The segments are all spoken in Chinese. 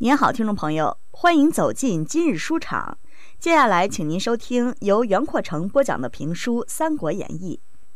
您好，听众朋友，欢迎走进今日书场。接下来，请您收听由袁阔成播讲的评书《三国演义》。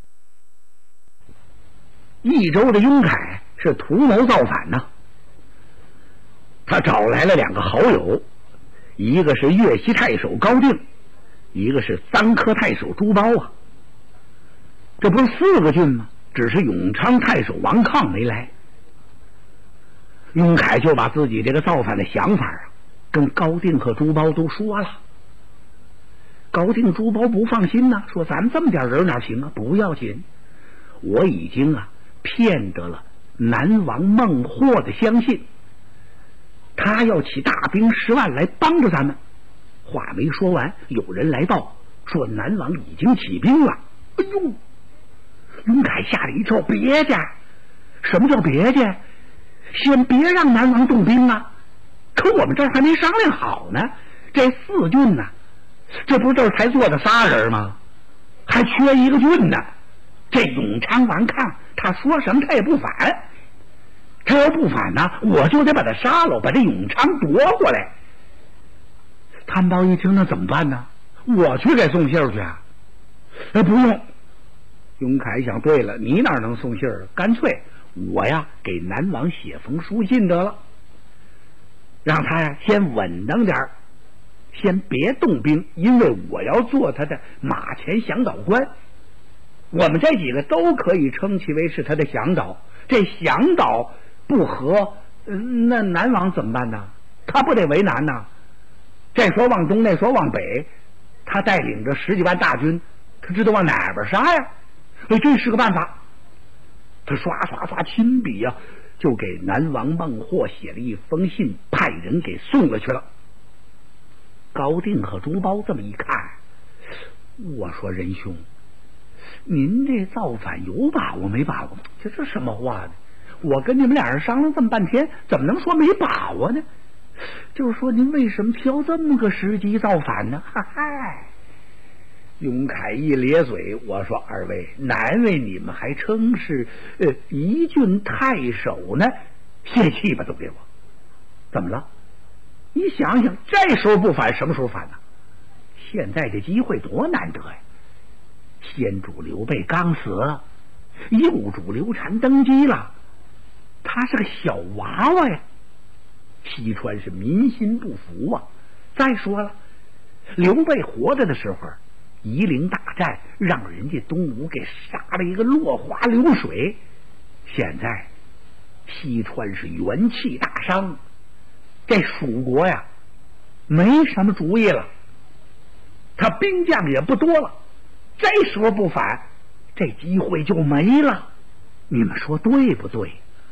益州的雍凯是图谋造反呐，他找来了两个好友，一个是越西太守高定，一个是三科太守朱褒啊。这不是4个郡吗？只是永昌太守王亢没来。雍凯就把自己这个造反的想法跟高定和朱褒都说了。高定、朱褒不放心呐，说咱们这么点人哪行啊？不要紧，我已经骗得了南王孟获的相信，他要起大兵10万来帮着咱们。话没说完，有人来报说南王已经起兵了。哎呦，雍凯吓了一跳，别介？什么叫别介？先别让南王动兵啊！可我们这儿还没商量好呢。这4郡呢，这不是这儿才坐着仨人吗？还缺一个郡呢。这永昌王亢，他说什么他也不反。他要不反呢，我就得把他杀了，把这永昌夺过来。谭豹一听，那怎么办呢？我去给送信去啊？不用。雍凯想，对了，你哪能送信啊？干脆我呀给南王写封书信得了，让他呀先稳当点，先别动兵，因为我要做他的马前向导官。我们这几个都可以称其为是他的向导。这向导不和，那南王怎么办呢？他不得为难呢？这说往东，那说往北，他带领着10几万大军，他知道往哪边杀呀？这是个办法。他刷刷刷亲笔呀，就给南王孟获写了一封信，派人给送了去了。高定和朱褒这么一看，我说仁兄，您这造反有把握没把握？这是什么话呢？我跟你们俩人商量这么半天，怎么能说没把握呢？就是说您为什么挑这么个时机造反呢？嗨，雍凯一咧嘴，我说二位，难为你们还称是一郡太守呢，泄气吧都给我。怎么了？你想想，这时候不反什么时候反呢？现在这机会多难得呀！先主刘备刚死，右主刘禅登基了，他是个小娃娃呀，西川是民心不服啊。再说了，刘备活着的时候，夷陵大战让人家东吴给杀了一个落花流水，现在西川是元气大伤，这蜀国呀没什么主意了，他兵将也不多了，这时候不反，这机会就没了。你们说对不对？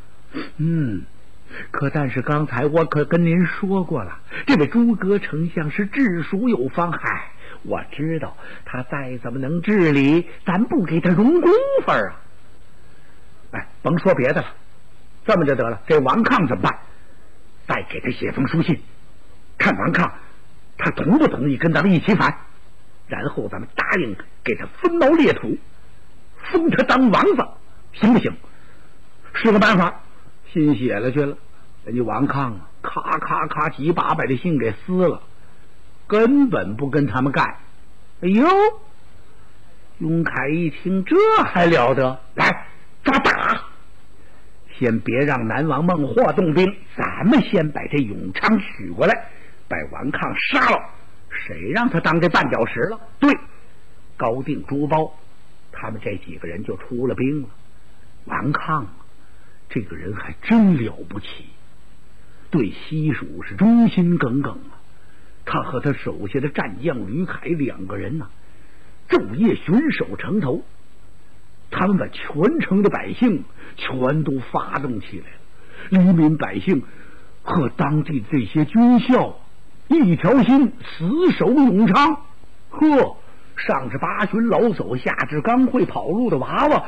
但是刚才我可跟您说过了，这位诸葛丞相是治蜀有方，我知道他再怎么能治理，咱不给他容功夫啊。甭说别的了，这么就得了，这王亢怎么办？再给他写封书信，看王亢他同不同意跟咱们一起反，然后咱们答应给他分毛裂土，封他当王子，行不行？是个办法。信写了去了，人家王亢咔咔咔几把把这信给撕了，根本不跟他们干。哎呦，雍凯一听，这还了得，来抓打！先别让南王孟获动兵，咱们先把这永昌取过来，把王亢杀了，谁让他当这绊脚石了？对，高定、朱褒他们这几个人就出了兵了。王亢这个人还真了不起，对西蜀是忠心耿耿啊。他和他手下的战将吕凯2个人昼夜巡守城头，他们把全城的百姓全都发动起来了。黎民百姓和当地这些军校一条心，死守永昌。上至八旬老叟，下至刚会跑路的娃娃，